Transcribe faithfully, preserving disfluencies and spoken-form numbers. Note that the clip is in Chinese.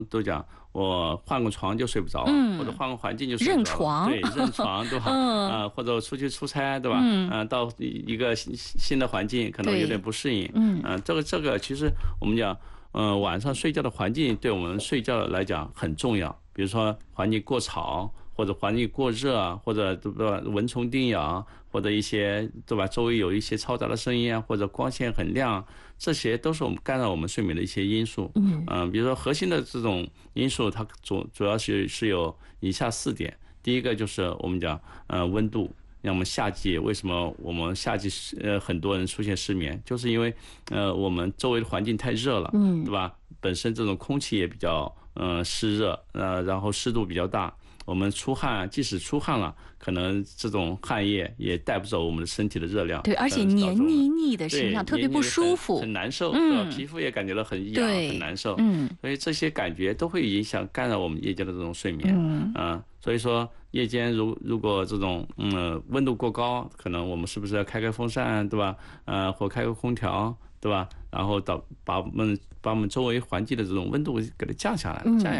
都讲我换个床就睡不着了，嗯、或者换个环境就睡不着了。 认床， 对，认床，对吧？嗯、呃，或者出去出差，对吧？嗯、呃，到一个新新的环境，可能有点不适应。嗯、呃，这个这个其实我们讲，嗯、呃，晚上睡觉的环境对我们睡觉来讲很重要。比如说环境过吵，或者环境过热，或者对吧蚊虫叮咬，或者一些对吧周围有一些嘈杂的声音啊，或者光线很亮，这些都是我们干扰我们睡眠的一些因素。嗯、呃，比如说核心的这种因素，它主主要是是有以下四点。第一个就是我们讲呃温度。那我们夏季为什么我们夏季呃很多人出现失眠，就是因为呃我们周围的环境太热了，嗯，对吧？本身这种空气也比较呃湿热，呃然后湿度比较大，我们出汗，即使出汗了，可能这种汗液也带不走我们的身体的热量， 对，而且黏腻腻的身对上特别不舒服， 很难受，对吧？ 嗯， 皮肤也感觉到很痒，很难受， 嗯， 所以这些感觉都会影响干扰我们夜间的这种睡眠， 嗯， 呃所以说夜间如如果这种嗯温度过高，可能我们是不是要开开风扇，对吧？呃，或开个空调，对吧？然后导把我们把我们周围环境的这种温度给它降下来，这样。